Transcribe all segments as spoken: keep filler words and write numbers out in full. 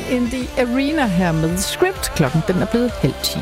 in the Arena her med Script. Klokken den er blevet halv ti.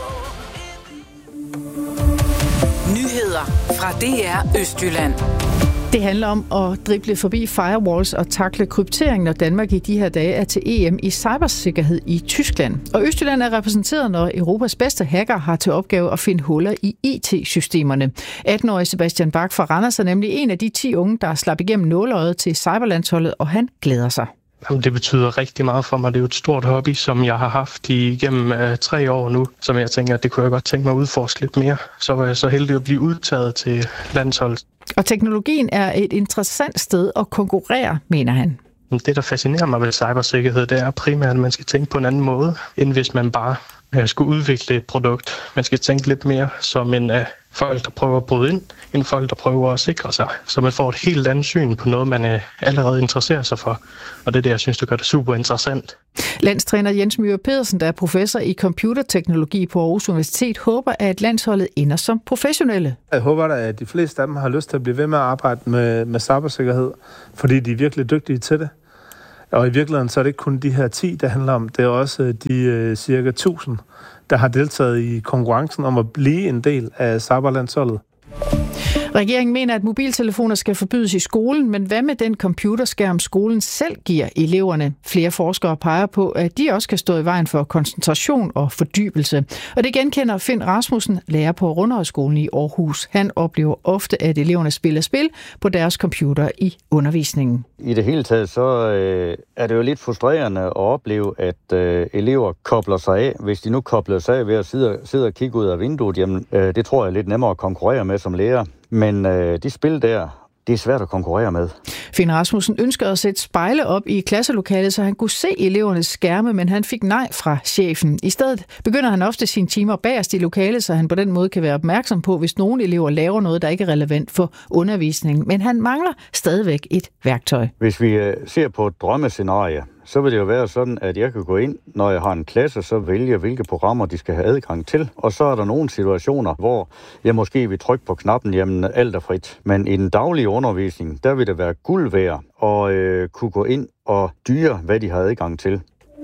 Nyheder fra D R Østjylland. Det handler om at drible forbi firewalls og takle kryptering, når Danmark i de her dage er til E M i cybersikkerhed i Tyskland. Og Østjylland er repræsenteret, når Europas bedste hacker har til opgave at finde huller i I T-systemerne. atten-årige Sebastian Bach fra Randers er nemlig en af de ti unge, der slap igennem nåleøjet til cyberlandsholdet, og han glæder sig. Jamen, det betyder rigtig meget for mig. Det er jo et stort hobby, som jeg har haft igennem øh, tre år nu, som jeg tænker, at det kunne jeg godt tænke mig at udforske lidt mere. Så var jeg så heldig at blive udtaget til landsholdet. Og teknologien er et interessant sted at konkurrere, mener han. Det, der fascinerer mig ved cybersikkerhed, det er primært, at man skal tænke på en anden måde, end hvis man bare øh, skulle udvikle et produkt. Man skal tænke lidt mere som en øh, folk, der prøver at bryde ind, end folk, der prøver at sikre sig. Så man får et helt andet syn på noget, man øh, allerede interesserer sig for. Og det er det, jeg synes, det gør det super interessant. Landstræner Jens Myhre Pedersen, der er professor i computerteknologi på Aarhus Universitet, håber, at landsholdet ender som professionelle. Jeg håber da, at de fleste af dem har lyst til at blive ved med at arbejde med, med cybersikkerhed, fordi de er virkelig dygtige til det. Og i virkeligheden så er det ikke kun de her ti, der handler om. Det er også de øh, cirka tusind, der har deltaget i konkurrencen om at blive en del af cyberlandsholdet. Regeringen mener, at mobiltelefoner skal forbydes i skolen, men hvad med den computerskærm, skolen selv giver eleverne? Flere forskere peger på, at de også kan stå i vejen for koncentration og fordybelse. Og det genkender Finn Rasmussen, lærer på Rundhøjskolen i Aarhus. Han oplever ofte, at eleverne spiller spil på deres computer i undervisningen. I det hele taget så øh, er det jo lidt frustrerende at opleve, at øh, elever kobler sig af. Hvis de nu kobler sig af ved at sidde, sidde og kigge ud af vinduet, jamen, øh, det tror jeg er lidt nemmere at konkurrere med som lærer. Men øh, de spil der, det er svært at konkurrere med. Finn Rasmussen ønskede at sætte spejle op i klasselokalet, så han kunne se elevernes skærme, men han fik nej fra chefen. I stedet begynder han ofte sine timer bagerst i lokalet, så han på den måde kan være opmærksom på, hvis nogle elever laver noget, der ikke er relevant for undervisningen. Men han mangler stadigvæk et værktøj. Hvis vi øh, ser på et drømmescenarie, så vil det jo være sådan, at jeg kan gå ind, når jeg har en klasse, så vælge, hvilke programmer de skal have adgang til. Og så er der nogle situationer, hvor jeg måske vil trykke på knappen, jamen alt er frit. Men i den daglige undervisning, der vil det være guld værd at øh, kunne gå ind og styre, hvad de har adgang til.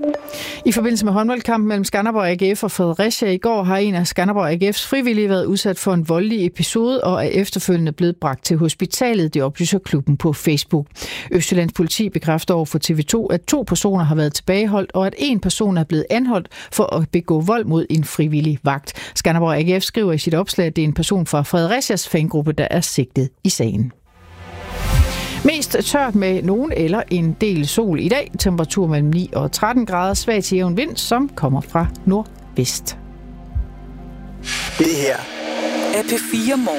I forbindelse med håndboldkampen mellem Skanderborg A G F og Fredericia i går har en af Skanderborg A G F's frivillige været udsat for en voldelig episode og er efterfølgende blevet bragt til hospitalet, det oplyser klubben på Facebook. Østjyllands politi bekræfter over for T V to, at to personer har været tilbageholdt, og at en person er blevet anholdt for at begå vold mod en frivillig vagt. Skanderborg A G F skriver i sit opslag, at det er en person fra Fredericias fangruppe, der er sigtet i sagen. Mest tørt med nogen eller en del sol i dag. Temperatur mellem ni og tretten grader. Svag til jævn vind, som kommer fra nordvest. Det her er P fire Morgen.